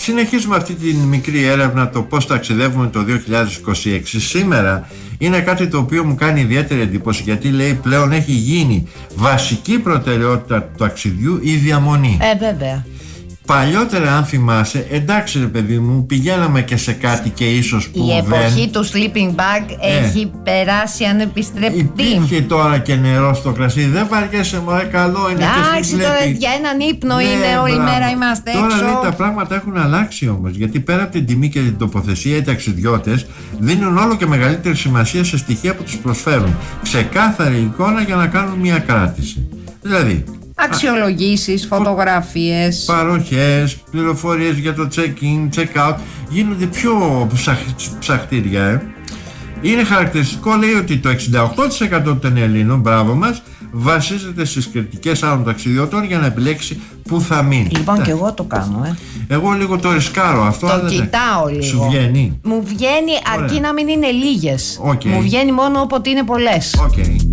Συνεχίζουμε αυτή τη μικρή έρευνα, το πώς ταξιδεύουμε το 2026. Σήμερα είναι κάτι το οποίο μου κάνει ιδιαίτερη εντύπωση, γιατί λέει πλέον έχει γίνει βασική προτεραιότητα του ταξιδιού η διαμονή. Βέβαια. Παλιότερα, αν θυμάσαι, εντάξει ρε παιδί μου, πηγαίναμε και σε κάτι και ίσως που η εποχή του sleeping bag έχει περάσει ανεπιστρεπτή. Υπήρχε τώρα και νερό στο κρασί, δεν βαριέσαι μωρέ, καλό είναι. Εντάξει, τώρα για έναν ύπνο είναι, όλη μέρα είμαστε τώρα, έξω. Τώρα λέει τα πράγματα έχουν αλλάξει όμως, γιατί πέρα από την τιμή και την τοποθεσία, οι ταξιδιώτες δίνουν όλο και μεγαλύτερη σημασία σε στοιχεία που τους προσφέρουν ξεκάθαρη εικόνα για να κάνουν μια κράτηση. Δηλαδή αξιολογήσεις, φωτογραφίες, παροχές, πληροφορίες για το check-in, check-out, γίνονται πιο ψαχτήρια. Είναι χαρακτηριστικό, λέει, ότι το 68% των Ελλήνων, μπράβο μας, βασίζεται στις κριτικές άλλων ταξιδιωτών για να επιλέξει που θα μείνει. Λοιπόν, και εγώ το κάνω, Εγώ λίγο το ρισκάρω αυτό. Το κοιτάω λίγο. Σου βγαίνει? Μου βγαίνει, αρκεί να μην είναι λίγες. Okay. Μου βγαίνει μόνο όποτε είναι πολλές. Okay.